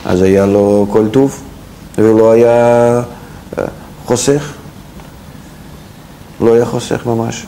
אז היה לו כל טוב, ולא היה חוסך. לא היה חוסך ממש.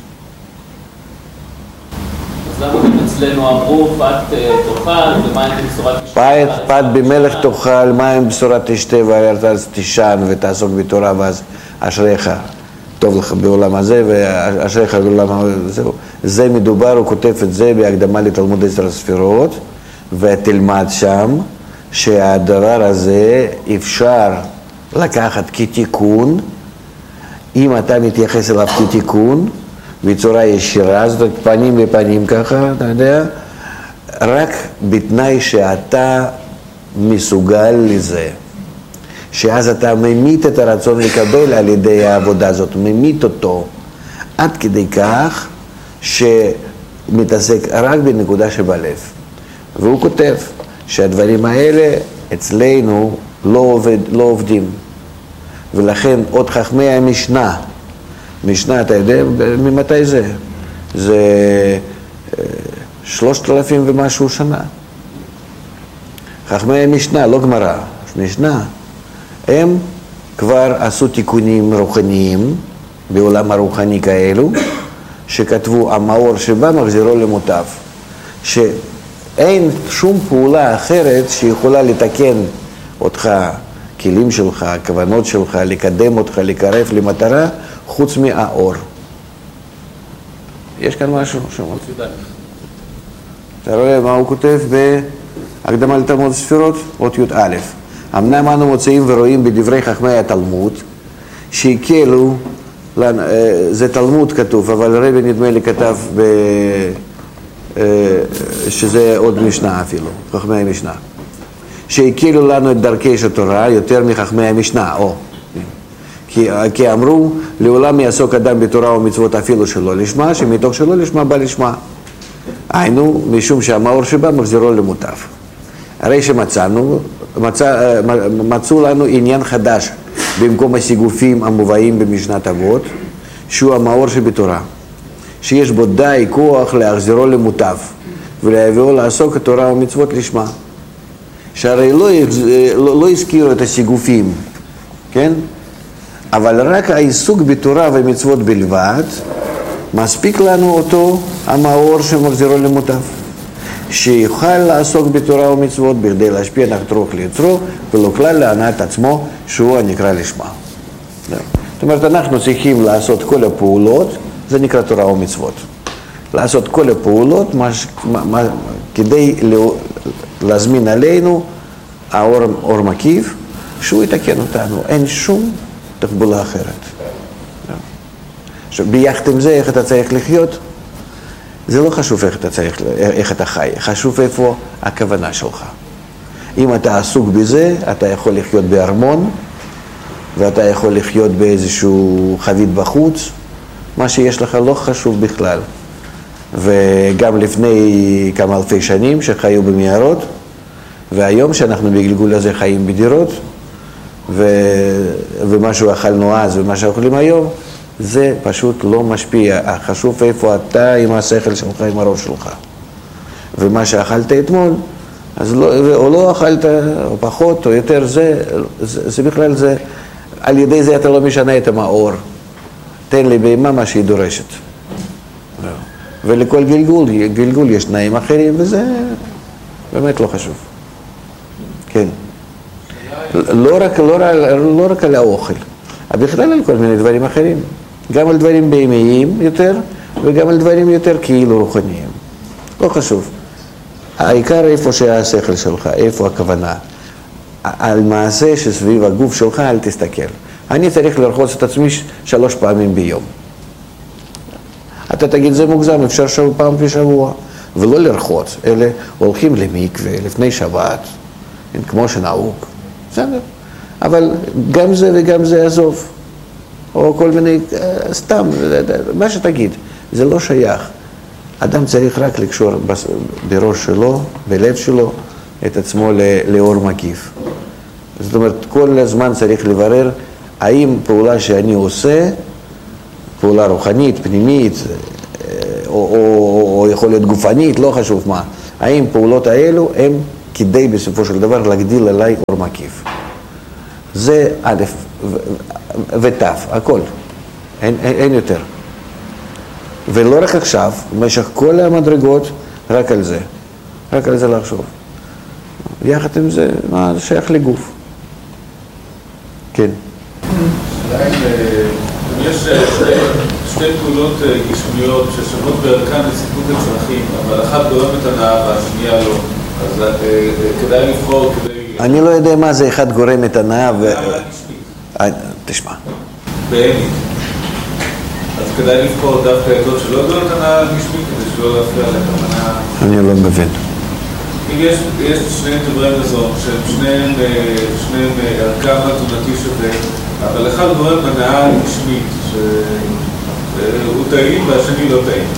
אז למה גם אצלנו אמרו פת תאכל ומים בבשורת תשתה? פת במלך תאכל, מים בבשורת תשתה ואתה תישן ותעסוק בתורה ואז אשריך. טוב לך בעולם הזה ואשריך בעולם הזה. זה מדובר, הוא כותב את זה בהקדמה לתלמוד 10 הספירות, ותלמד שם שהדבר הזה אפשר לקחת כתיקון, אם אתה מתייחס אליו כתיקון, בצורה ישירה, זאת אומרת פנים בפנים ככה, אתה יודע, רק בתנאי שאתה מסוגל לזה. שאז אתה ממית את הרצון לקבל על ידי העבודה הזאת, ממית אותו עד כדי כך שמתעסק רק בנקודה שבלב. והוא כותב שהדברים האלה אצלנו לא עובדים. ולכן עוד חכמי המשנה, משנה אתה יודע ממתי זה? זה 3,000 ומשהו שנה. חכמי המשנה, לא גמרא, משנה. הם כבר עשו תיקונים רוחניים בעולם הרוחני כאלו, שכתבו המאור שבא מחזירו למוטב, שאין שום פעולה אחרת שיכולה לתקן אותך, כלים שלך, הכוונות שלך, לקדם אותך, לקרב למטרה, חוץ מהאור. יש כאן משהו שמות? אתה רואה מה הוא כותב בהקדמה לתלמוד ספירות? אות י"א. אמנם אנו מוצאים ורואים בדברי חכמי התלמוד שהקלו, זה תלמוד כתוב, אבל רבי נדמה לי כתב שזה עוד משנה אפילו, חכמי המשנה, שהקלו לנו את דרכי התורה יותר מחכמי המשנה, כי אמרו לעולם יעסוק אדם בתורה ומצוות אפילו שלא לשמה, שמתוך שלא לשמה בא לשמה, היינו משום שהמאור שבא מחזירו למוטב. הרי מצאו לנו עניין חדש במקום הסיגופים המובאים במשנת אבות, שהוא המאור שבתורה, שיש בו די כוח להחזירו למוטב ולהביאו לעסוק התורה ומצוות לשמה. שהרי לא הזכירו את הסיגופים, כן? אבל רק העיסוק בתורה ומצוות בלבד מספיק לנו אותו המאור שמחזירו למוטב, שיוכל לעסוק בתורה ומצוות בכדי להשפיע נחת רוח ליצרו ולא כלל להנאת עצמו שהוא הנקרא לשמה. זאת אומרת, אנחנו צריכים לעשות כל הפעולות, זה נקרא תורה ומצוות. לעשות כל הפעולות כדי להזמין עלינו האור מקיף שהוא יתקן אותנו, אין שום תחבולה אחרת. עכשיו, ביחד עם זה, איך אתה צריך לחיות? זה לא חשוב איך אתה חי, חשוב איפה הכוונה שלך. אם אתה עסוק בזה, אתה יכול לחיות בארמון, ואתה יכול לחיות באיזשהו חבית בחוץ, מה שיש לך לא חשוב בכלל. וגם לפני כמה אלפי שנים שחיו במערות, והיום שאנחנו בגלגול הזה חיים בדירות, ומה שאכלנו אז ומה שאוכלים היום, זה פשוט לא משפיע. חשוב איפה אתה עם השכל שלך, עם הראש שלך. ומה שאכלת אתמול, אז לא, או לא אכלת, או פחות, או יותר, זה בכלל זה, על ידי זה אתה לא משנה את המאור. תן לי בהמה מה שהיא דורשת. ולכל גלגול יש תנאים אחרים, וזה באמת לא חשוב. כן. לא רק על האוכל, אבל בכלל על כל מיני דברים אחרים. גם על דברים בהמיים יותר, וגם על דברים יותר כאילו רוחניים. לא חשוב. העיקר איפה שהשכל שלך, איפה הכוונה. על מעשה שסביב הגוף שלך אל תסתכל. אני צריך לרחוץ את עצמי 3 פעמים ביום. אתה תגיד, זה מוגזם, אפשר פעם בשבוע. ולא לרחוץ, אלה הולכים למקווה לפני שבת, כמו שנהוג. בסדר. אבל גם זה וגם זה עזוב. או כל מיני, סתם, מה שתגיד, זה לא שייך. אדם צריך רק לקשור בראש שלו, בלב שלו, את עצמו לאור מקיף. זאת אומרת, כל הזמן צריך לברר האם פעולה שאני עושה, פעולה רוחנית, פנימית, או יכול להיות גופנית, לא חשוב מה, האם פעולות האלו הן כדי בסופו של דבר להגדיל עליי אור מקיף. זה א' ות', הכל, אין יותר. ולא רק עכשיו, במשך כל המדרגות, רק על זה לחשוב. יחד עם זה, מה זה שייך לגוף. כן. עדיין, יש שתי פעולות גשמיות ששוות בערכן לסיפוק הצרכים, אבל אחת גורמת הנאה והשנייה לא. אז כדאי לבחור כדי... אני לא יודע מה זה אחד גורם את הנאה ו... תשמע. באמת. אז כדאי לבחור דווקא את זאת שלא גורמת הנאה גשמית, כדי שלא להפריע לכוונה... אני לא מבין. אם יש שני דברי מזון, שהם שניהם ערכם התזונתי שווה, אבל אחד גורם הנאה גשמית, שהוא טעים והשני לא טעים.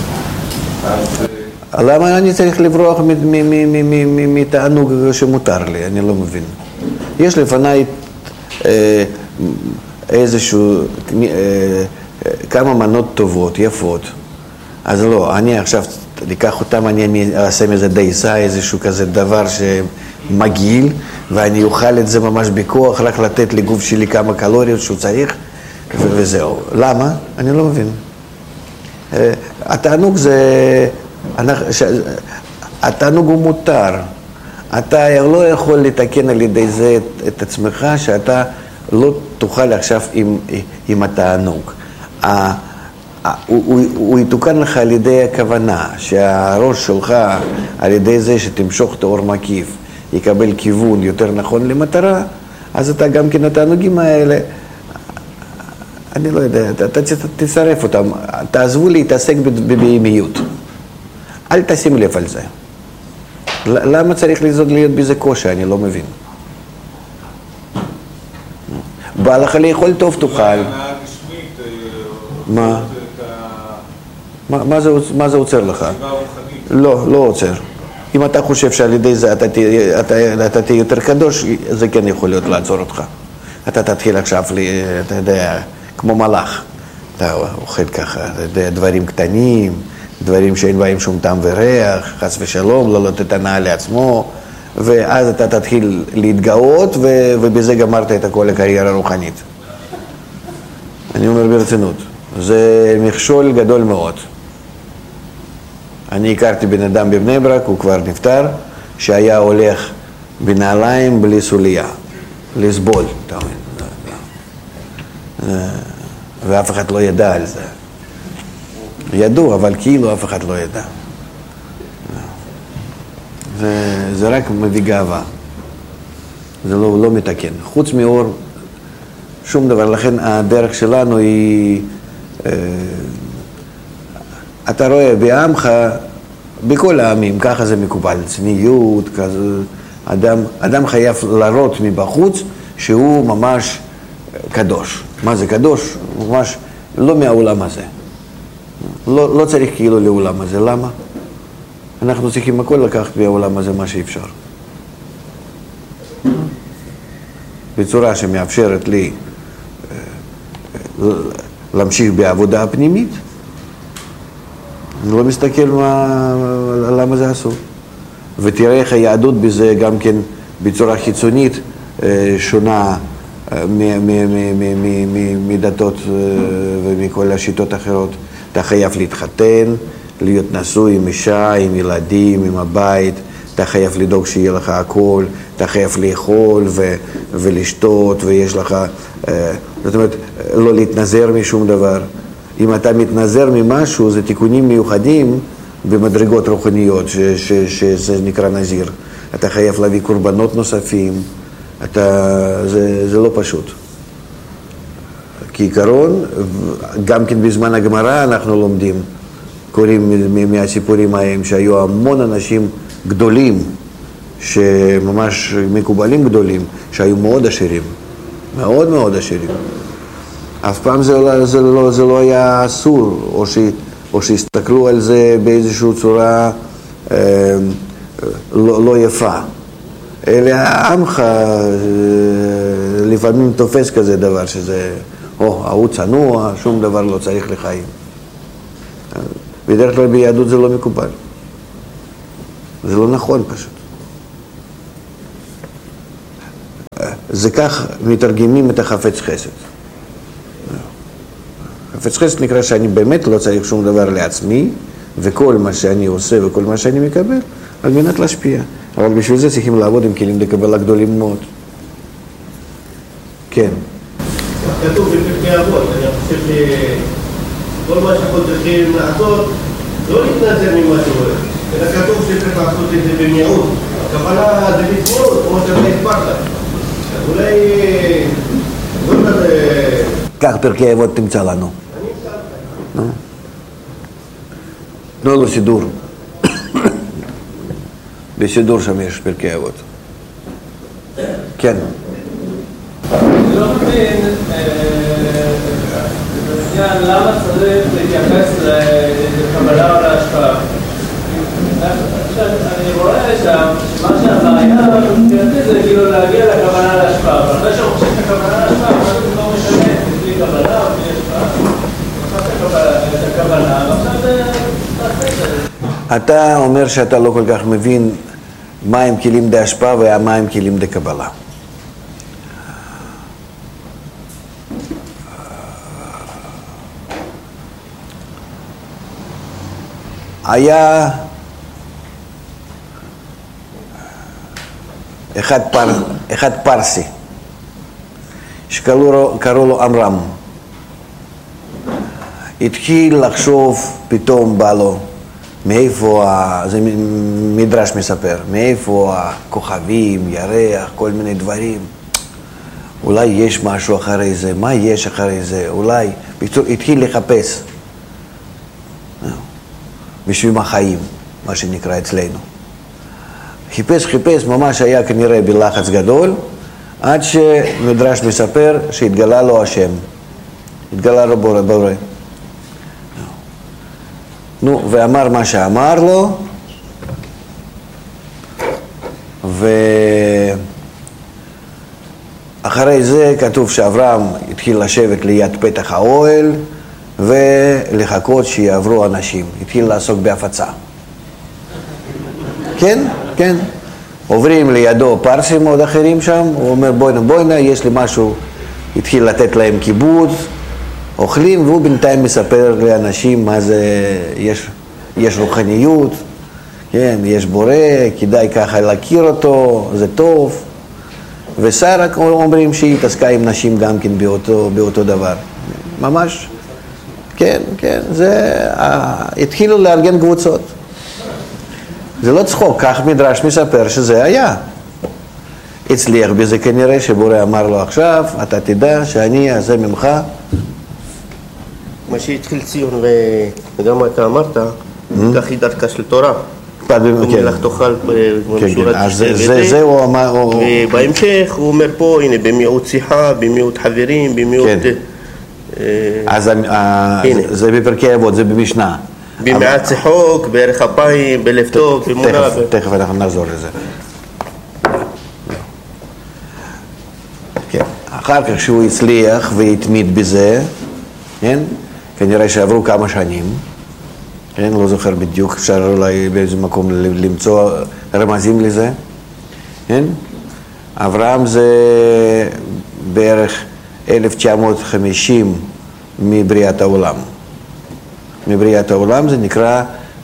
למה אני צריך לברוח מתענוג שמותר לי? אני לא מבין. יש לפניי איזשהו, כמה מנות טובות, יפות. אז לא, אני עכשיו אקח אותם, אני אעשה מזה דייסה, איזשהו כזה דבר שמגעיל, ואני אוכל את זה ממש בכוח, רק לתת לגוף שלי כמה קלוריות שהוא צריך, וזהו. למה? אני לא מבין. התענוג זה... התענוג הוא מותר. אתה לא יכול לתקן על ידי זה את עצמך שאתה לא תוכל עכשיו עם התענוג. הוא יתוקן לך על ידי הכוונה שהראש שלך על ידי זה שתמשוך את האור מקיף יקבל כיוון יותר נכון למטרה, אז אתה גם כן התענוגים האלה, אני לא יודע, אתה תצרף אותם, תעזבו להתעסק בבהמיות. אל תשים לב על זה. למה צריך להיות בזה קושי? אני לא מבין. בא לך לאכול טוב תאכל. מה? מה זה עוצר לך? לא עוצר. אם אתה חושב שעל ידי זה אתה תהיה יותר קדוש, זה כן יכול להיות לעצור אותך. אתה תתחיל עכשיו, אתה יודע, כמו מלאך. אתה אוכל ככה, אתה יודע, דברים קטנים, דברים שאין בהם שום טעם וריח, חס ושלום, לא לתת הנאה לעצמו, ואז אתה תתחיל להתגאות, ובזה גמרת את כל הקריירה הרוחנית. אני אומר ברצינות, זה מכשול גדול מאוד. אני הכרתי בן אדם בבני ברק, הוא כבר נפטר, שהיה הולך בנעליים בלי סוליה, לסבול, אתה מבין. ואף אחד לא ידע על זה. ידעו, אבל כאילו אף אחד לא ידע. זה רק מביא גאווה. זה לא מתקן. חוץ מאור, שום דבר. לכן הדרך שלנו היא... אתה רואה בעמך, בכל העמים, ככה זה מקובל. צניעות, כזה... אדם חייב לראות מבחוץ שהוא ממש קדוש. מה זה קדוש? ממש לא מהעולם הזה. לא צריך כאילו לעולם הזה. למה? אנחנו צריכים הכל לקחת מהעולם הזה מה שאפשר. בצורה שמאפשרת לי להמשיך בעבודה הפנימית. אני לא מסתכל למה זה אסור. ותראה איך היהדות בזה גם כן בצורה חיצונית שונה מדתות ומכל השיטות האחרות. אתה חייב להתחתן, להיות נשוי עם אישה, עם ילדים, עם הבית, אתה חייב לדאוג שיהיה לך הכל, אתה חייב לאכול ולשתות, ויש לך, זאת אומרת, לא להתנזר משום דבר. אם אתה מתנזר ממשהו, זה תיקונים מיוחדים במדרגות רוחניות, שזה נקרא נזיר. אתה חייב להביא קורבנות נוספים, זה לא פשוט. כעיקרון, גם כן בזמן הגמרא אנחנו לומדים, קוראים מהסיפורים ההם שהיו המון אנשים גדולים, שממש מקובלים גדולים, שהיו מאוד עשירים, מאוד מאוד עשירים. אף פעם זה לא היה אסור, או שהסתכלו על זה באיזושהי צורה לא יפה. אלא עמך לפעמים תופס כזה דבר שזה, ההוא צנוע, שום דבר לא צריך לחיים. בדרך כלל ביהדות זה לא מקובל. זה לא נכון פשוט. זה כך מתרגמים את החפץ חסד. חפץ חסד נקרא שאני באמת לא צריך שום דבר לעצמי, וכל מה שאני עושה וכל מה שאני מקבל, על מנת להשפיע. אבל בשביל זה צריכים לעבוד עם כלים לקבלה גדולים מאוד. כן. כתוב בפרקי אבות, אני חושב שכל מה שאנחנו צריכים לעשות, לא להתנזר ממה שקורה, אלא כתוב שצריך לעשות את זה במיעוט. הכוונה זה בצניעות, כמו שאתה הסברת. אולי... כך פרקי אבות תמצא לנו. תנו לו סידור. בסידור שם יש פרקי אבות. כן. אני לא מבין למה צריך להתייחס לקבלה או להשפעה. אני רואה שם שמה שהבעיה מבחינתי זה כאילו להגיע לקבלה להשפעה, אבל אחרי שהוא חושב שהקבלה להשפעה, מה זה לא משנה, בלי קבלה או בלי השפעה, את הקבלה, ועכשיו זה תעשה את זה. אתה אומר שאתה לא כל כך מבין מה הם כלים דה השפעה ומה הם כלים דה קבלה. היה אחד פרסי שקראו לו אמרם. התחיל לחשוב, פתאום בא לו מאיפה, זה מדרש מספר, מאיפה הכוכבים, ירח, כל מיני דברים. אולי יש משהו אחרי זה, מה יש אחרי זה, אולי, בקיצור, התחיל לחפש בשביל החיים, מה שנקרא אצלנו. חיפש, ממש היה כנראה בלחץ גדול, עד שמדרש מספר שהתגלה לו השם, התגלה לו בורא. נו, ואמר מה שאמר לו, ואחרי זה כתוב שאברהם התחיל לשבת ליד פתח האוהל, ולחכות שיעברו אנשים, התחיל לעסוק בהפצה. כן, כן. עוברים לידו פרסים עוד אחרים שם, הוא אומר בואנה, יש לי משהו, התחיל לתת להם קיבוץ, אוכלים, והוא בינתיים מספר לאנשים מה זה, יש רוחניות, כן, יש בורא, כדאי ככה להכיר אותו, זה טוב. ושרה אומרים שהיא התעסקה עם נשים גם כן באותו דבר. ממש, כן, זה, התחילו לארגן קבוצות. זה לא צחוק, כך מדרש מספר שזה היה. הצליח בזה כנראה שבורא אמר לו עכשיו, אתה תדע שאני אעשה ממך. מה שהתחיל ציון וגם מה אתה אמרת, כך היא דרכה של תורה. ומלך תאכל בשורת זה הוא אמר. ובהמשך הוא אומר פה, הנה, במיעוט שיחה, במיעוט חברים, במיעוט... אז זה בפרקי אבות, זה במשנה. במעט צחוק, בערך אפיים, בלב טוב, במונה. תכף אנחנו נחזור לזה. כן. אחר כך שהוא הצליח והתמיד בזה, כן? כנראה שעברו כמה שנים, כן? לא זוכר בדיוק, אפשר אולי באיזה מקום למצוא רמזים לזה, כן? אברהם זה בערך 1950 מבריאת העולם. מבריאת העולם זה נקרא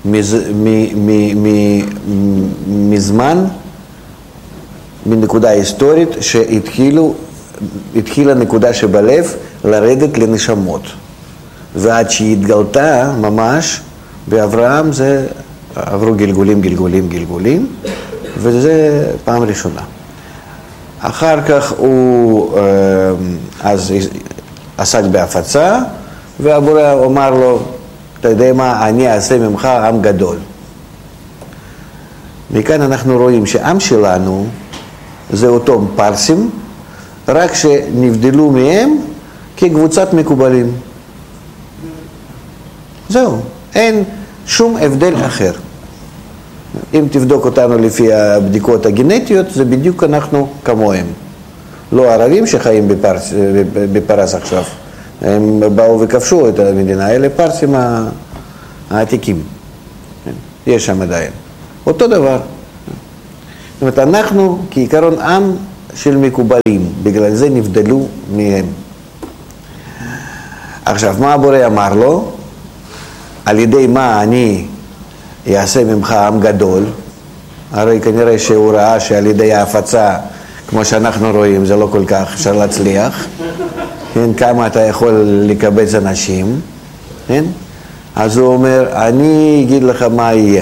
מזמן, מנקודה היסטורית שהתחילה נקודה שבלב לרדת לנשמות. ועד שהתגלתה ממש באברהם זה עברו גלגולים, וזה פעם ראשונה. אחר כך הוא אז עסק בהפצה, והבורא אמר לו, אתה יודע מה, אני אעשה ממך עם גדול. מכאן אנחנו רואים שעם שלנו זה אותו פרסים, רק שנבדלו מהם כקבוצת מקובלים. זהו, אין שום הבדל אחר. אם תבדוק אותנו לפי הבדיקות הגנטיות, זה בדיוק אנחנו כמוהם. לא ערבים שחיים בפרס עכשיו. הם באו וכבשו את המדינה, אלה פרסים העתיקים. יש שם עדיין. אותו דבר. זאת אומרת, אנחנו כעיקרון עם של מקובלים, בגלל זה נבדלו מהם. עכשיו, מה הבורא אמר לו? על ידי מה אני אעשה ממך עם גדול? הרי כנראה שהוא ראה שעל ידי ההפצה, כמו שאנחנו רואים, זה לא כל כך אפשר להצליח. כן, כמה אתה יכול לקבץ אנשים, כן? אז הוא אומר, אני אגיד לך מה יהיה.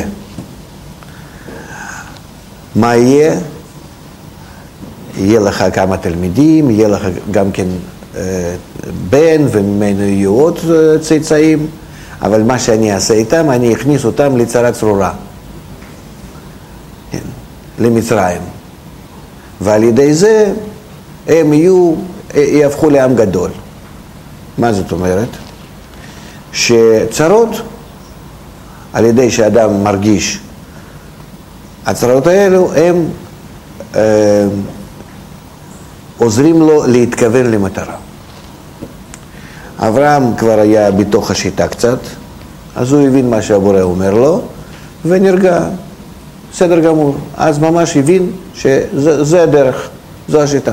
מה יהיה? יהיה לך כמה תלמידים, יהיה לך גם כן בן, וממנו יהיו עוד צאצאים, אבל מה שאני אעשה איתם, אני אכניס אותם לצרה צרורה, כן, למצרים. ועל ידי זה הם יהפכו לעם גדול. מה זאת אומרת? שצרות, על ידי שאדם מרגיש, הצרות האלו הם עוזרים לו להתכוון למטרה. אברהם כבר היה בתוך השיטה קצת, אז הוא הבין מה שהבורא אומר לו, ונרגע, בסדר גמור. אז ממש הבין שזה הדרך, זו השיטה.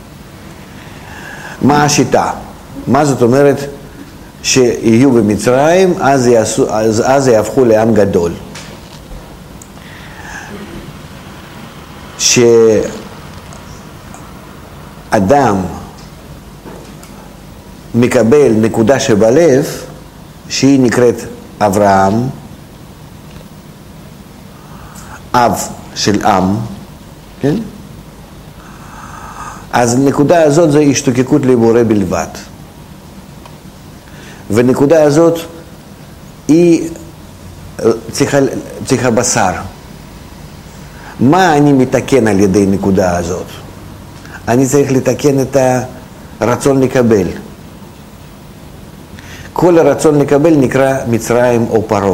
מה השיטה? מה זאת אומרת? שיהיו במצרים, אז יהפכו לעם גדול. שאדם מקבל נקודה שבלב, שהיא נקראת אברהם, אב של עם, כן? אז הנקודה הזאת זה השתוקקות לבורא בלבד. ונקודה הזאת היא צריכה בשר. מה אני מתקן על ידי נקודה הזאת? אני צריך לתקן את הרצון לקבל. כל הרצון לקבל נקרא מצרים או פרעה.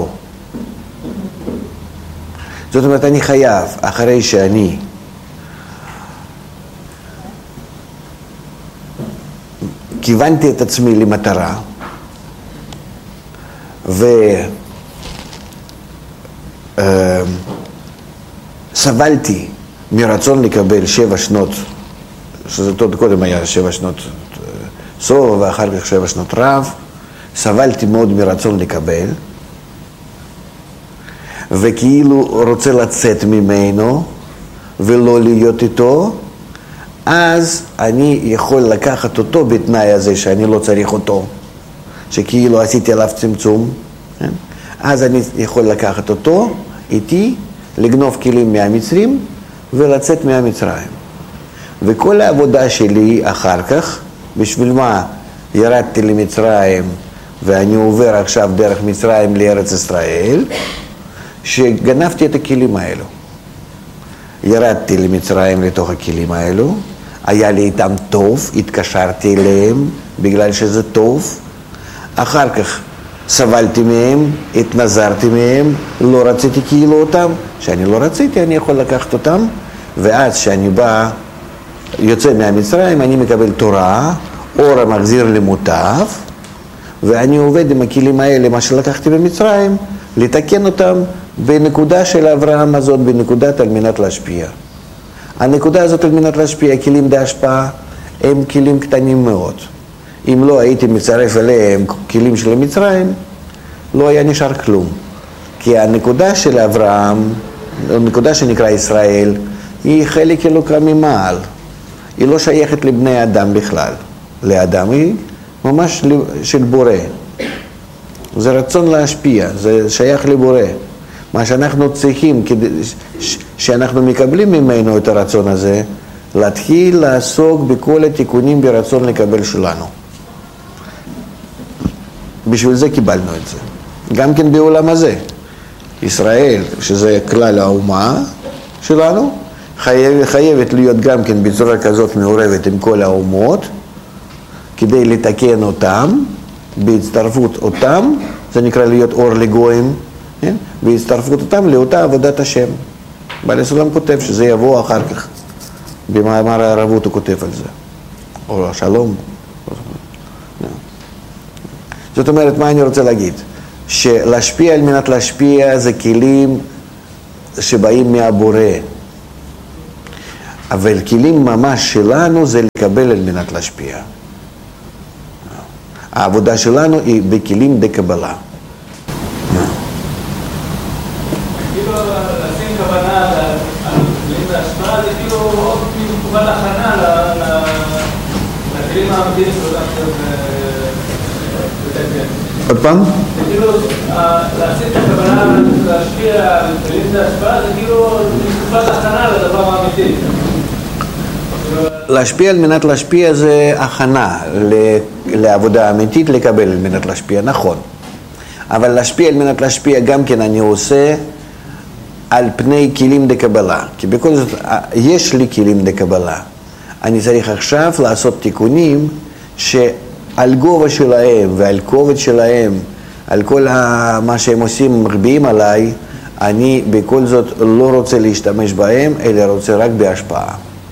זאת אומרת, אני חייב, אחרי שאני כיוונתי את עצמי למטרה, וסבלתי מרצון לקבל 7 שנות, שזה קודם היה 7 שנות סוף ואחר כך 7 שנות רב, סבלתי מאוד מרצון לקבל, וכאילו רוצה לצאת ממנו ולא להיות איתו, אז אני יכול לקחת אותו בתנאי הזה שאני לא צריך אותו, שכאילו עשיתי עליו צמצום, כן? אז אני יכול לקחת אותו איתי, לגנוב כלים מהמצרים ולצאת מהמצרים. וכל העבודה שלי אחר כך, בשביל מה ירדתי למצרים ואני עובר עכשיו דרך מצרים לארץ ישראל, שגנבתי את הכלים האלו. ירדתי למצרים לתוך הכלים האלו, היה לי איתם טוב, התקשרתי אליהם בגלל שזה טוב, אחר כך סבלתי מהם, התנזרתי מהם, לא רציתי כאילו אותם, שאני לא רציתי אני יכול לקחת אותם, ואז שאני בא, יוצא מהמצרים, אני מקבל תורה, אור המחזיר למוטב, ואני עובד עם הכלים האלה, מה שלקחתי במצרים, לתקן אותם בנקודה של אברהם הזאת, בנקודת על מנת להשפיע. הנקודה הזאת על מנת להשפיע, כלים בהשפעה, הם כלים קטנים מאוד. אם לא הייתי מצרף אליהם כלים של המצרים, לא היה נשאר כלום. כי הנקודה של אברהם, הנקודה שנקרא ישראל, היא חלק אלוקה ממעל. היא לא שייכת לבני אדם בכלל. לאדם היא ממש של בורא. זה רצון להשפיע, זה שייך לבורא. מה שאנחנו צריכים, שאנחנו מקבלים ממנו את הרצון הזה, להתחיל לעסוק בכל התיקונים ברצון לקבל שלנו. בשביל זה קיבלנו את זה. גם כן בעולם הזה. ישראל, שזה כלל האומה שלנו, חייבת להיות גם כן בצורה כזאת מעורבת עם כל האומות, כדי לתקן אותם, בהצטרפות אותם, זה נקרא להיות אור לגויים, כן? בהצטרפות אותם לאותה עבודת השם. בעל הסולם כותב שזה יבוא אחר כך. במאמר הערבות הוא כותב על זה. או השלום. זאת אומרת, מה אני רוצה להגיד? שלהשפיע על מנת להשפיע זה כלים שבאים מהבורא. אבל כלים ממש שלנו זה לקבל על מנת להשפיע. העבודה שלנו היא בכלים דקבלה. כאילו לשים כוונה על כלים להשפעה זה כאילו עוד תקופת הכנה לכלים האמיתיים שאותם לתקן. עוד פעם? זה כאילו לשים את הכוונה להשפיע על כלים להשפעה זה כאילו תקופת הכנה לדבר האמיתי. להשפיע על מנת להשפיע זה הכנה לעבודה אמיתית לקבל על מנת להשפיע, נכון. אבל להשפיע על מנת להשפיע גם כן אני עושה על פני כלים דקבלה. כי בכל זאת יש לי כלים דקבלה. אני צריך עכשיו לעשות תיקונים שעל גובה שלהם ועל כובד שלהם, על כל מה שהם עושים מחביאים עליי, אני בכל זאת לא רוצה להשתמש בהם, אלא רוצה רק בהשפעה.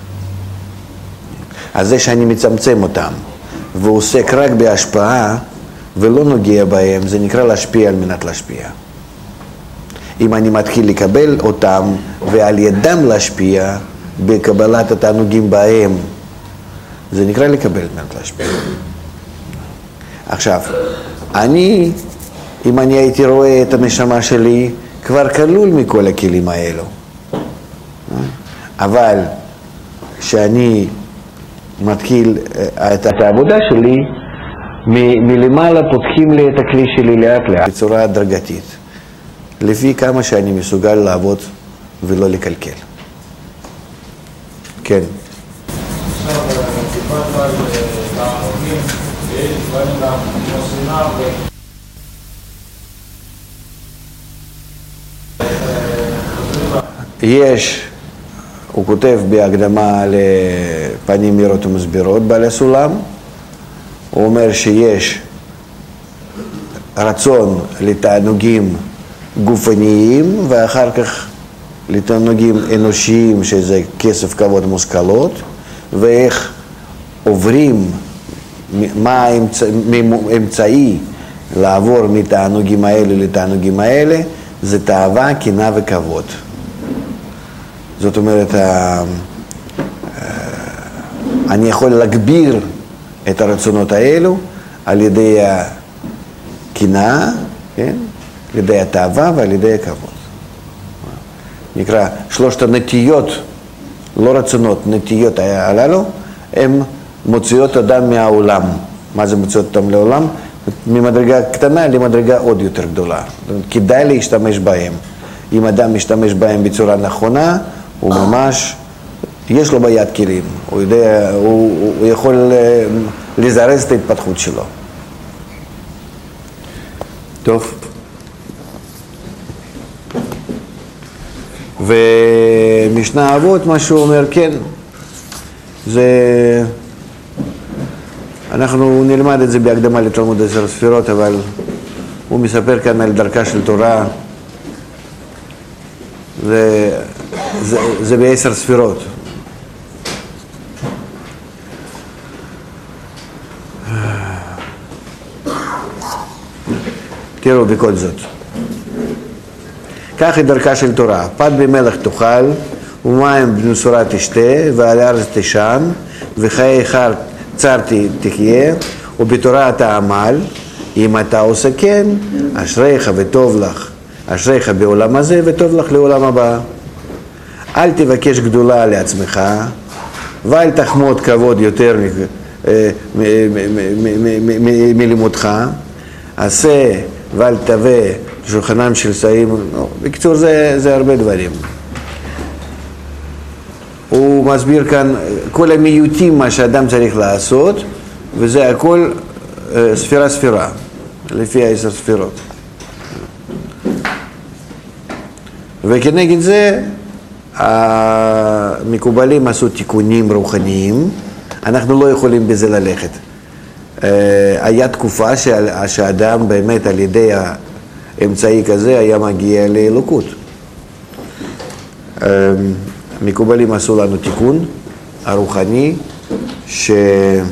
אז זה שאני מצמצם אותם ועוסק רק בהשפעה ולא נוגע בהם, זה נקרא להשפיע על מנת להשפיע. אם אני מתחיל לקבל אותם ועל ידם להשפיע בקבלת התענוגים בהם, זה נקרא לקבל על מנת להשפיע. עכשיו, אם אני הייתי רואה את הנשמה שלי, כבר כלול מכל הכלים האלו. אבל שאני מתחיל את העבודה שלי, מלמעלה פותחים לי את הכלי שלי לאט לאט בצורה הדרגתית, לפי כמה שאני מסוגל לעבוד ולא לקלקל. כן. עכשיו, סיפרת על תענוגים, ויש דברים גם כמו שנאה יש, הוא כותב בהקדמה לפנים מהירות ומסבירות בעל הסולם, הוא אומר שיש רצון לתענוגים גופניים ואחר כך לתענוגים אנושיים שזה כסף, כבוד, מושכלות, ואיך עוברים, מה האמצעי לעבור מתענוגים האלה לתענוגים האלה, זה תאווה, קנאה וכבוד. זאת אומרת, אני יכול להגביר את הרצונות האלו על ידי הקנאה, כן? על ידי התאווה ועל ידי הכבוד. נקרא שלושת הנטיות, לא רצונות, נטיות הללו, הן מוציאות אדם מהעולם. מה זה מוציאות אותם לעולם? ממדרגה קטנה למדרגה עוד יותר גדולה. כדאי להשתמש בהם. אם אדם משתמש בהם בצורה נכונה, הוא ממש, יש לו ביד כלים, הוא יודע, הוא יכול לזרז את ההתפתחות שלו. טוב. ומשנה אבות, מה שהוא אומר, כן, זה, אנחנו נלמד את זה בהקדמה לתלמוד 10 ספירות, אבל הוא מספר כאן על דרכה של תורה, זה ב10 ספירות. תראו בכל זאת. כך היא דרכה של תורה. פת במלח תאכל, ומים במשורה תשתה, ועל הארץ תשן, וחיי חר צר תחיה, ובתורה אתה עמל. אם אתה עושה כן, אשריך וטוב לך. אשריך בעולם הזה וטוב לך לעולם הבא. אל תבקש גדולה לעצמך, ואל תחמוד כבוד יותר מלימודך. עשה ואל תווה שולחנם של שאים. בקיצור, זה הרבה דברים. הוא מסביר כאן כל המיעוטים מה שאדם צריך לעשות, וזה הכל ספירה ספירה, לפי 10 ספירות. וכנגד זה המקובלים עשו תיקונים רוחניים, אנחנו לא יכולים בזה ללכת. היה תקופה שהאדם באמת על ידי האמצעי כזה היה מגיע לאלוקות. מקובלים עשו לנו תיקון הרוחני, שאנחנו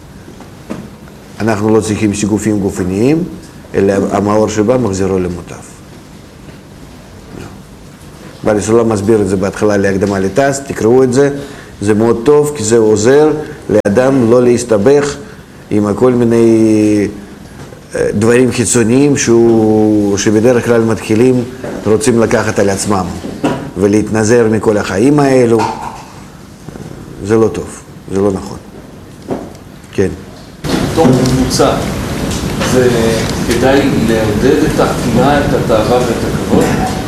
לא צריכים שיגופים גופניים, אלא המאור שבה מחזירו למוטב. בעל הסולם מסביר את זה בהתחלה להקדמה לטס, תקראו את זה, זה מאוד טוב, כי זה עוזר לאדם לא להסתבך עם כל מיני דברים חיצוניים שבדרך כלל מתחילים רוצים לקחת על עצמם ולהתנזר מכל החיים האלו. זה לא טוב, זה לא נכון. כן. בתור קבוצה, זה כדאי לעודד את הקנאה, את התאווה ואת הכבוד?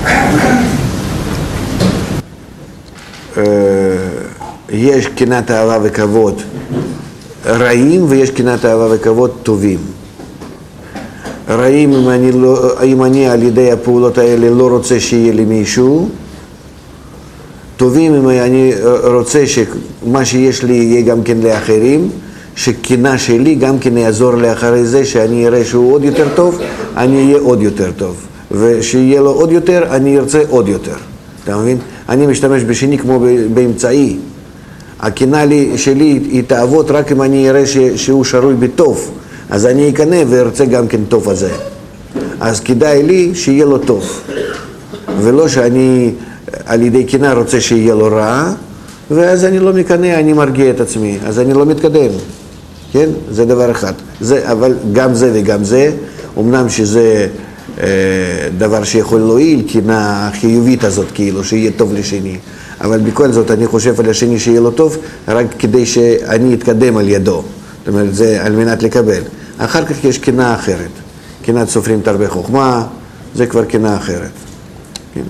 יש קנאה, תאווה וכבוד רעים, ויש קנאה, תאווה וכבוד טובים. רעים אם אני על ידי הפעולות האלה לא רוצה שיהיה לי מישהו, טובים אם אני רוצה שמה שיש לי יהיה גם כן לאחרים, שקנאה שלי גם כן יעזור לאחרי זה, שאני אראה שהוא עוד יותר טוב, אני אהיה עוד יותר טוב, ושיהיה לו עוד יותר, אני ארצה עוד יותר. אתה מבין? אני משתמש בשני כמו באמצעי. הקנאה שלי היא תעבוד רק אם אני אראה שהוא שרוי בטוב, אז אני אקנה וארצה גם כן טוב הזה. אז כדאי לי שיהיה לו טוב, ולא שאני על ידי קנאה רוצה שיהיה לו רע, ואז אני לא מקנא, אני מרגיע את עצמי, אז אני לא מתקדם. כן? זה דבר אחד. אבל גם זה וגם זה, אמנם שזה דבר שיכול להועיל, קנאה החיובית הזאת, כאילו, שיהיה טוב לשני. אבל בכל זאת אני חושב על השני שיהיה לו טוב, רק כדי שאני אתקדם על ידו. זאת אומרת, זה על מנת לקבל. אחר כך יש קנאה אחרת. קנאת סופרים תרבה חוכמה, זה כבר קנאה אחרת. כן?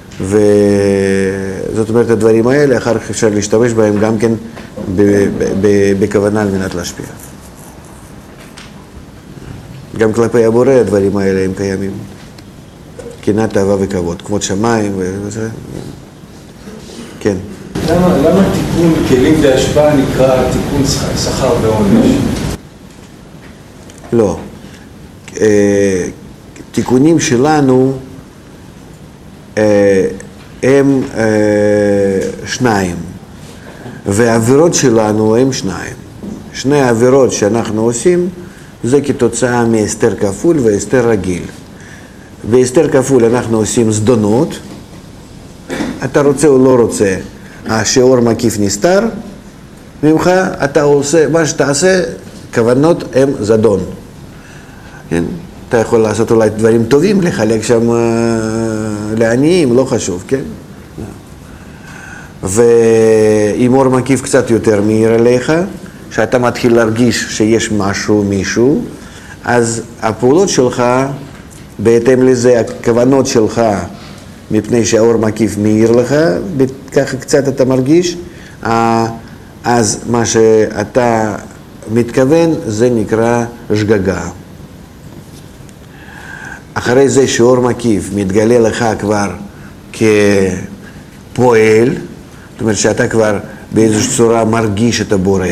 וזאת אומרת, הדברים האלה, אחר כך אפשר להשתמש בהם גם כן בכוונה על מנת להשפיע. גם כלפי הבורא הדברים האלה הם קיימים. קנאה, תאווה וכבוד, כמות שמיים וזה. כן. למה תיקון כלים בהשפעה נקרא תיקון שכר ועונש? לא. תיקונים שלנו הם שניים, והעבירות שלנו הם שניים. שני העבירות שאנחנו עושים זה כתוצאה מהסתר כפול והסתר רגיל. בהסתר כפול אנחנו עושים זדונות, אתה רוצה או לא רוצה, השיעור מקיף נסתר, ממך אתה עושה, מה שאתה עושה, כוונות הם זדון. כן? אתה יכול לעשות אולי דברים טובים, לחלק שם לעניים, לא חשוב, כן? ואם אור מקיף קצת יותר מהיר עליך, שאתה מתחיל להרגיש שיש משהו, מישהו, אז הפעולות שלך, בהתאם לזה, הכוונות שלך, מפני שהאור מקיף מהיר לך, ככה קצת אתה מרגיש, אז מה שאתה מתכוון זה נקרא שגגה. אחרי זה שאור מקיף מתגלה לך כבר כפועל, זאת אומרת שאתה כבר באיזושהי צורה מרגיש את הבורא,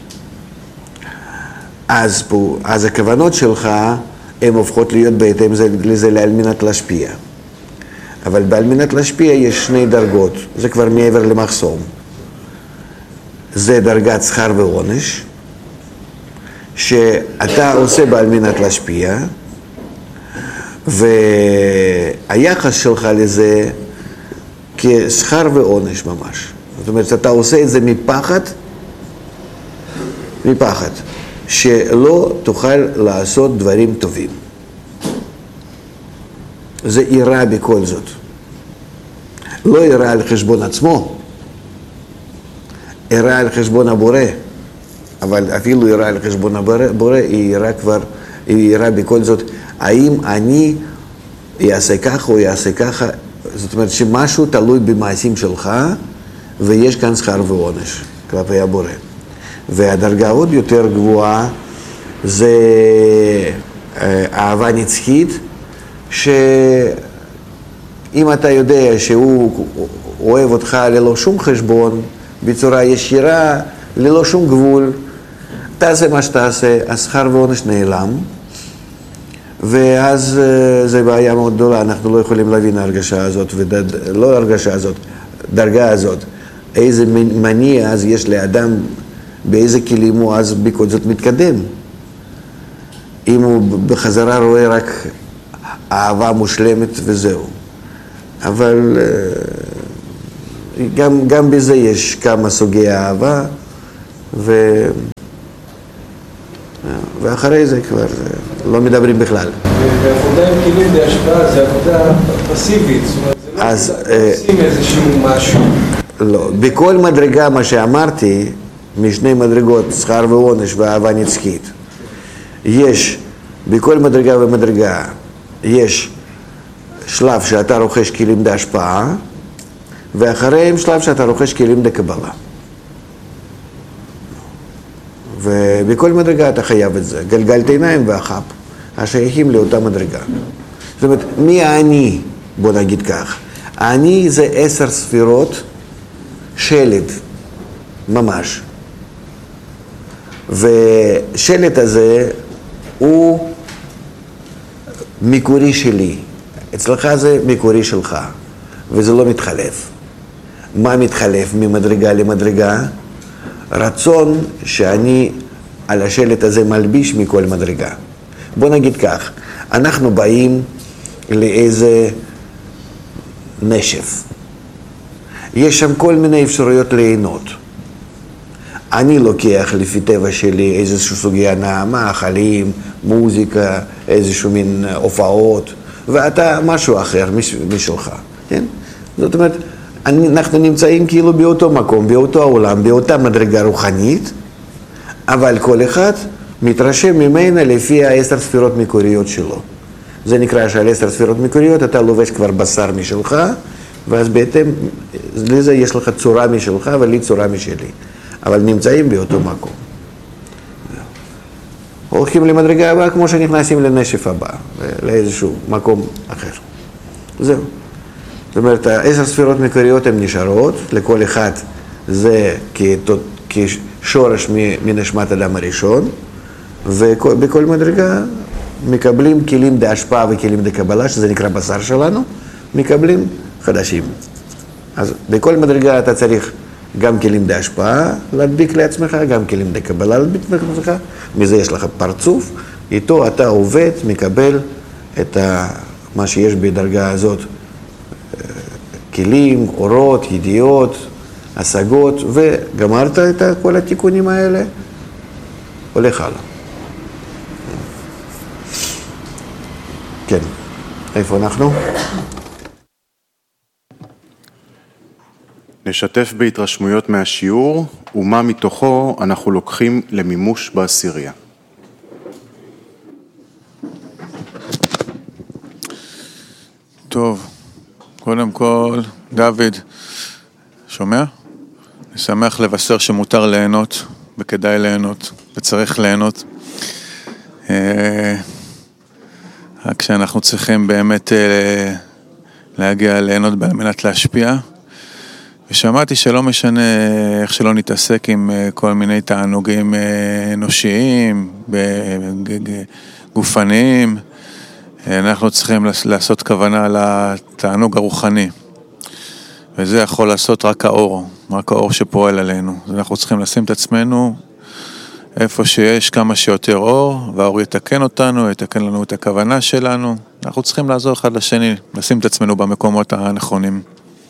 אז הכוונות שלך הן הופכות להיות בהתאם לזה על מנת להשפיע. אבל בעל מנת להשפיע יש שני דרגות, זה כבר מעבר למחסום. זה דרגת שכר ועונש, שאתה עושה בעל מנת להשפיע, והיחס שלך לזה כשכר ועונש ממש. זאת אומרת, אתה עושה את זה מפחד, שלא תוכל לעשות דברים טובים. זה יראה בכל זאת. לא יראה על חשבון עצמו, יראה על חשבון הבורא, אבל אפילו יראה על חשבון הבורא, היא יראה בכל זאת, האם אני אעשה ככה או יעשה ככה, זאת אומרת שמשהו תלוי במעשים שלך, ויש כאן שכר ועונש כלפי הבורא. והדרגה עוד יותר גבוהה זה אהבה נצחית, שאם אתה יודע שהוא אוהב אותך ללא שום חשבון, בצורה ישירה, ללא שום גבול, תעשה מה שתעשה, השכר ועונש נעלם, ואז זה בעיה מאוד גדולה, אנחנו לא יכולים להבין ההרגשה הזאת, לא ההרגשה הזאת, דרגה הזאת, איזה מניע אז יש לאדם, באיזה כלים הוא אז בכל זאת מתקדם. אם הוא בחזרה רואה רק אהבה מושלמת וזהו. אבל גם בזה יש כמה סוגי אהבה, ואחרי זה כבר לא מדברים בכלל. ועבודה עם כלים בהשפעה זה עבודה פסיבית, זאת אומרת, זה לא עושים איזשהו משהו. לא, בכל מדרגה מה שאמרתי, משני מדרגות, שכר ועונש ואהבה נצחית, יש, בכל מדרגה ומדרגה, יש שלב שאתה רוכש כלים בהשפעה, ואחריהם שלב שאתה רוכש כלים בקבלה. ובכל מדרגה אתה חייב את זה, גלגלת עיניים והחפ, השייכים לאותה מדרגה. זאת אומרת, מי האני? בוא נגיד כך. האני זה 10 ספירות שלד, ממש. ושלד הזה הוא מקורי שלי. אצלך זה מקורי שלך, וזה לא מתחלף. מה מתחלף ממדרגה למדרגה? רצון שאני על השלט הזה מלביש מכל מדרגה. בוא נגיד כך, אנחנו באים לאיזה נשף. יש שם כל מיני אפשרויות ליהנות. אני לוקח לפי טבע שלי איזשהו סוגי הנאה, מאכלים, מוזיקה, איזשהו מין הופעות, ואתה משהו אחר משלך, כן? זאת אומרת, אנחנו נמצאים כאילו באותו מקום, באותו העולם, באותה מדרגה רוחנית, אבל כל אחד מתרשם ממנה לפי 10 ספירות מקוריות שלו. זה נקרא שעל 10 ספירות מקוריות אתה לובש כבר בשר משלך, ואז בהתאם לזה יש לך צורה משלך ולי צורה משלי. אבל נמצאים באותו מקום. הולכים למדרגה הבאה כמו שנכנסים לנשף הבא, לאיזשהו מקום אחר. זהו. זאת אומרת, 10 ספירות מקוריות הן נשארות, לכל אחד זה כשורש מנשמת אדם הראשון, ובכל מדרגה מקבלים כלים בהשפעה וכלים בקבלה, שזה נקרא בשר שלנו, מקבלים חדשים. אז בכל מדרגה אתה צריך גם כלים בהשפעה להדביק לעצמך, גם כלים בקבלה להדביק לעצמך, מזה יש לך פרצוף, איתו אתה עובד, מקבל את מה שיש בדרגה הזאת, כלים, אורות, ידיעות, השגות, וגמרת את כל התיקונים האלה, הולך הלאה. כן, איפה אנחנו? נשתף בהתרשמויות מהשיעור, ומה מתוכו אנחנו לוקחים למימוש בעשירייה. טוב, קודם כל, דוד, שומע? אני שמח לבשר שמותר ליהנות, וכדאי ליהנות, וצריך ליהנות. רק כשאנחנו צריכים באמת להגיע ליהנות על מנת להשפיע. ושמעתי שלא משנה איך שלא נתעסק עם כל מיני תענוגים אנושיים, גופניים, אנחנו צריכים לעשות כוונה לתענוג הרוחני. וזה יכול לעשות רק האור שפועל עלינו. אז אנחנו צריכים לשים את עצמנו איפה שיש כמה שיותר אור, והאור יתקן אותנו, יתקן לנו את הכוונה שלנו. אנחנו צריכים לעזור אחד לשני, לשים את עצמנו במקומות הנכונים.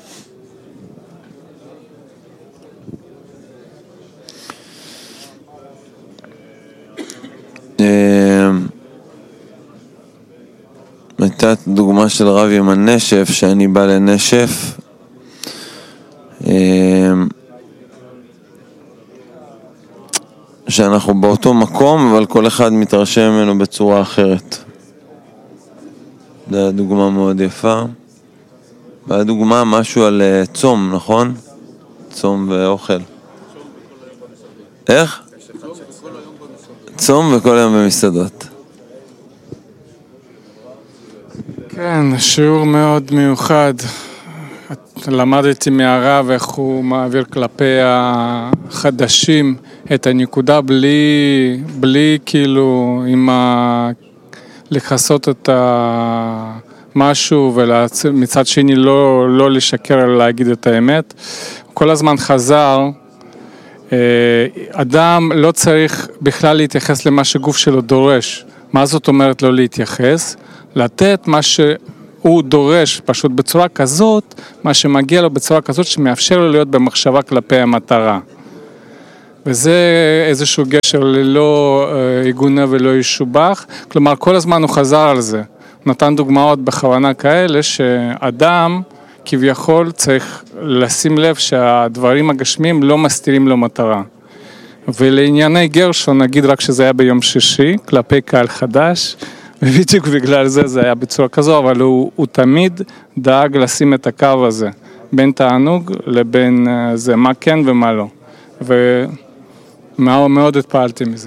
הייתה דוגמה של רב עם הנשף, שאני בא לנשף, שאנחנו באותו מקום, אבל כל אחד מתרשם ממנו בצורה אחרת. זו דוגמה מאוד יפה. והדוגמה משהו על צום, נכון? צום ואוכל. איך? צום וכל היום במסעדות. כן, שיעור מאוד מיוחד. למדתי מהרב איך הוא מעביר כלפי החדשים את הנקודה בלי כאילו לחסות את משהו ומצד שני לא לשקר אלא להגיד את האמת. כל הזמן חזר, אדם לא צריך בכלל להתייחס למה שגוף שלו דורש. מה זאת אומרת לא להתייחס? לתת מה הוא דורש פשוט בצורה כזאת, מה שמגיע לו בצורה כזאת שמאפשר לו להיות במחשבה כלפי המטרה. וזה איזשהו גשר ללא עיגונה ולא ישובח, כלומר כל הזמן הוא חזר על זה. נתן דוגמאות בכוונה כאלה שאדם כביכול צריך לשים לב שהדברים הגשמיים לא מסתירים לו מטרה. ולענייני גרשון נגיד רק שזה היה ביום שישי, כלפי קהל חדש, ובדיוק בגלל זה היה בצורה כזו, אבל הוא תמיד דאג לשים את הקו הזה, בין תענוג לבין זה, מה כן ומה לא. ומאוד התפעלתי מזה.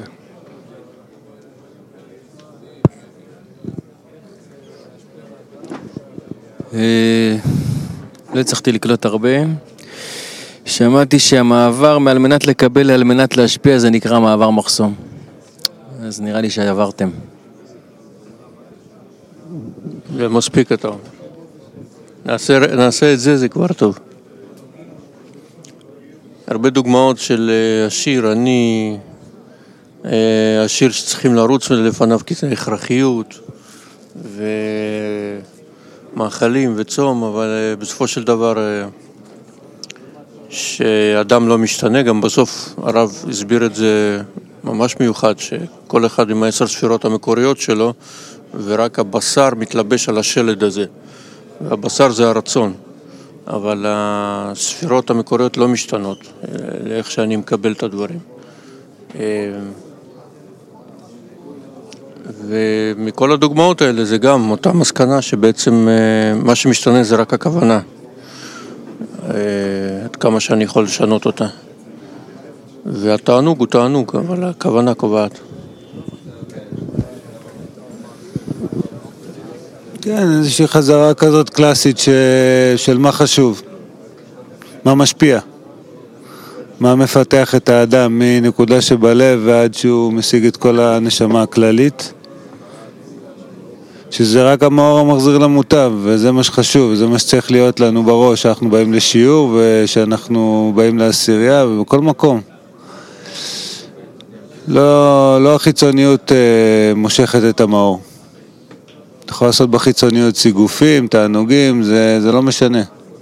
לא הצלחתי לקלוט הרבה. שמעתי שהמעבר מעל מנת לקבל על מנת להשפיע זה נקרא מעבר מחסום. אז נראה לי שעברתם. זה מספיק אתה. נעשה את זה, זה כבר טוב. הרבה דוגמאות של השיר, השיר שצריכים לרוץ לפניו כי זה הכרחיות ומאכלים וצום, אבל בסופו של דבר שאדם לא משתנה, גם בסוף הרב הסביר את זה ממש מיוחד, שכל אחד עם 10 ספירות המקוריות שלו, ורק הבשר מתלבש על השלד הזה. והבשר זה הרצון, אבל הספירות המקוריות לא משתנות, לאיך שאני מקבל את הדברים. ומכל הדוגמאות האלה זה גם אותה מסקנה שבעצם מה שמשתנה זה רק הכוונה. עד כמה שאני יכול לשנות אותה. והתענוג הוא תענוג, אבל הכוונה קובעת. כן, איזושהי חזרה כזאת קלאסית של מה חשוב, מה משפיע, מה מפתח את האדם מנקודה שבלב ועד שהוא משיג את כל הנשמה הכללית, שזה רק המאור המחזיר למוטב, וזה מה שחשוב, וזה מה שצריך להיות לנו בראש, שאנחנו באים לשיעור ושאנחנו באים לעשירייה ובכל מקום. לא החיצוניות מושכת את המאור. אתה יכול לעשות בחיצוניות סיגופים, תענוגים, זה לא משנה.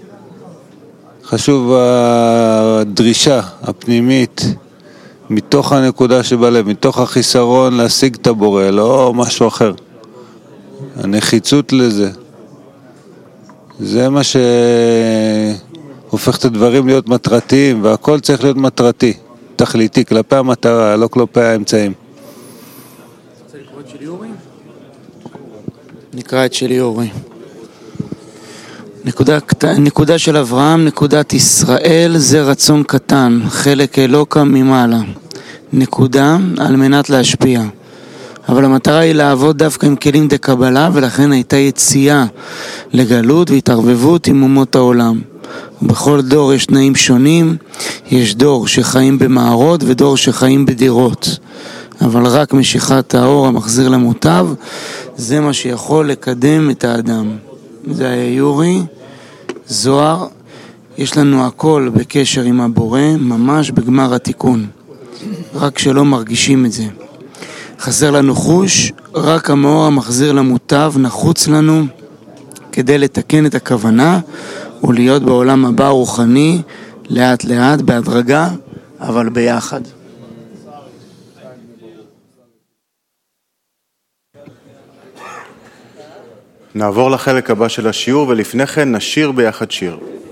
חשוב הדרישה הפנימית, מתוך הנקודה שבלב, מתוך החיסרון להשיג את הבורא, לא משהו אחר. הנחיצות לזה. זה מה שהופך את הדברים להיות מטרתיים, והכל צריך להיות מטרתי, תכליתי, כלפי המטרה, לא כלפי האמצעים. נקרא את שלי אורי. נקודה של אברהם, נקודת ישראל, זה רצון קטן, חלק אלוקה ממעלה. נקודה על מנת להשפיע. אבל המטרה היא לעבוד דווקא עם כלים דקבלה, ולכן הייתה יציאה לגלות והתערבבות עם אומות העולם. בכל דור יש תנאים שונים, יש דור שחיים במערות ודור שחיים בדירות. אבל רק משיכת האור המחזיר למוטב, זה מה שיכול לקדם את האדם. זה היה יורי, זוהר, יש לנו הכל בקשר עם הבורא, ממש בגמר התיקון. רק שלא מרגישים את זה. חסר לנו חוש, רק המאור המחזיר למוטב נחוץ לנו כדי לתקן את הכוונה ולהיות בעולם הבא רוחני, לאט לאט, בהדרגה, אבל ביחד. נעבור לחלק הבא של השיעור, ולפני כן נשיר ביחד שיר.